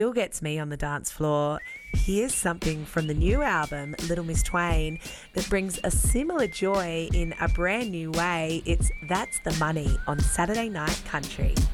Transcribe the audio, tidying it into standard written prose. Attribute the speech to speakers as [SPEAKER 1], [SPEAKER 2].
[SPEAKER 1] still gets me on the dance floor. Here's something from the new album, Little Miss Twain, that brings a similar joy in a brand new way. It's That's the Money on Saturday Night Country.